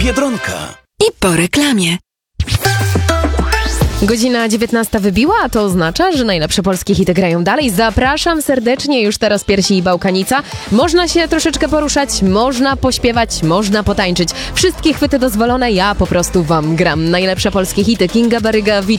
Biedronka. I po reklamie. Godzina 19 wybiła, a to oznacza, że najlepsze polskie hity grają dalej. Zapraszam serdecznie, już teraz Piersi i Bałkanica. Można się troszeczkę poruszać, można pośpiewać, można potańczyć. Wszystkie chwyty dozwolone, ja po prostu wam gram. Najlepsze polskie hity. Kinga Baryga, Witek.